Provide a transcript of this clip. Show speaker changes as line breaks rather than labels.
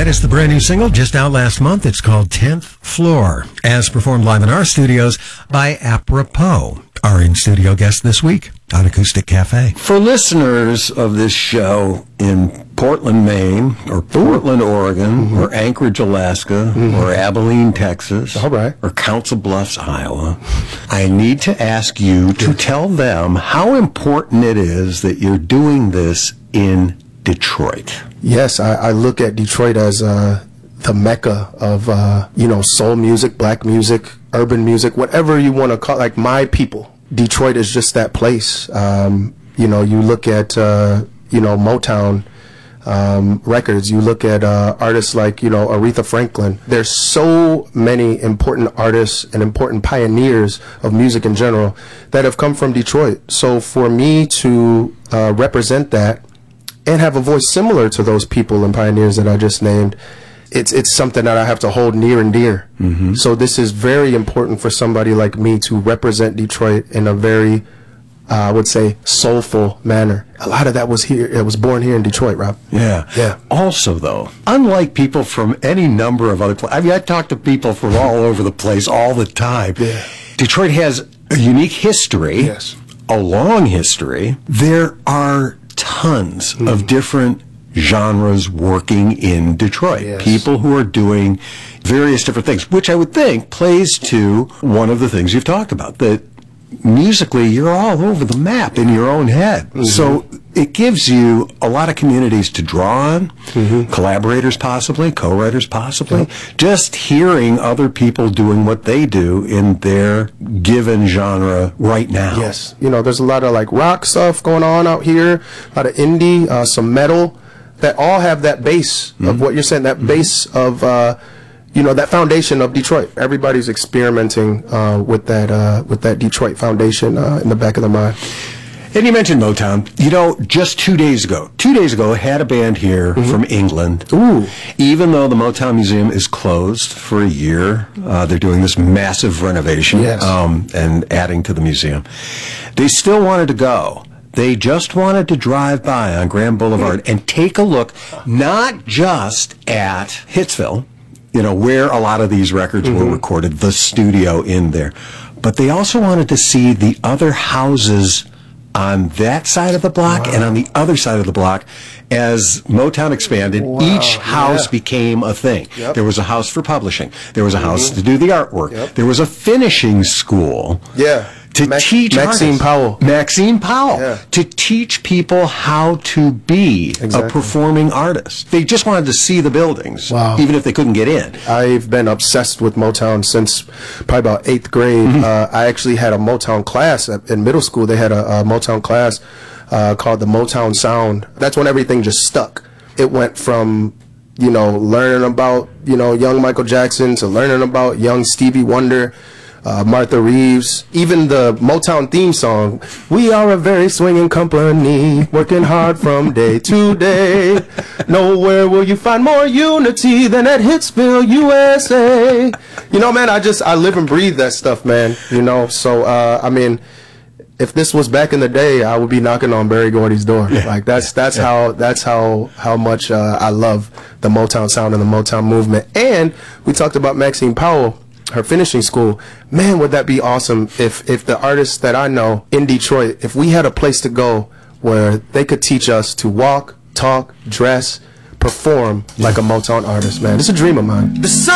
That is the brand new single just out last month. It's called 10th Floor, as performed live in our studios by Apropos, our in-studio guest this week on Acoustic Cafe.
For listeners of this show in Portland, Maine, or Portland, Oregon, or Anchorage, Alaska, or Abilene, Texas, or Council Bluffs, Iowa, I need to ask you to tell them how important it is that you're doing this in Detroit.
Yes, I look at Detroit as the mecca of, soul music, black music, urban music, whatever you want to call it, like my people. Detroit is just that place. You look at, Motown records, you look at artists like, Aretha Franklin. There's so many important artists and important pioneers of music in general that have come from Detroit. So for me to represent that and have a voice similar to those people and pioneers that I just named, it's something that I have to hold near and dear. So this is very important for somebody like me to represent Detroit in a very, I would say, soulful manner. A lot of that was here. It was born here in Detroit, Rob.
Yeah. Also, though, unlike people from any number of other places, I mean, I talk to people from all over the place all the time.
Yeah.
Detroit has a unique history, a long history. There are tons of different genres working in Detroit. People who are doing various different things, which I would think plays to one of the things you've talked about, that musically you're all over the map in your own head. So it gives you a lot of communities to draw on, collaborators possibly, co-writers possibly, just hearing other people doing what they do in their given genre right now.
Yes, there's a lot of like rock stuff going on out here, a lot of indie, some metal, that all have that base of what you're saying, that base of that foundation of Detroit. Everybody's experimenting with that Detroit foundation in the back of their mind.
And you mentioned Motown. Just 2 days ago, I had a band here from England. Even though the Motown Museum is closed for a year, they're doing this massive renovation and adding to the museum. They still wanted to go. They just wanted to drive by on Grand Boulevard and take a look, not just at Hitsville, where a lot of these records were recorded, the studio in there, but they also wanted to see the other houses on that side of the block and on the other side of the block. As Motown expanded, each house became a thing. There was a house for publishing. There was a house to do the artwork. There was a finishing school. To teach
Maxine Powell.
To teach people how to be a performing artist. They just wanted to see the buildings, even if they couldn't get in.
I've been obsessed with Motown since probably about 8th grade. I actually had a Motown class in middle school. They had a Motown class called the Motown Sound. That's when everything just stuck. It went from learning about young Michael Jackson to learning about young Stevie Wonder, Martha Reeves, even the Motown theme song, "We are a very swinging company, working hard from day to day. Nowhere will you find more unity than at Hitsville, USA." Man, I live and breathe that stuff, man. So I mean, if this was back in the day, I would be knocking on Berry Gordy's door. Like that's how much I love the Motown sound and the Motown movement. And we talked about Maxine Powell, her finishing school. Man, would that be awesome if the artists that I know in Detroit, if we had a place to go where they could teach us to walk, talk, dress, perform like a Motown artist, man. It's a dream of mine.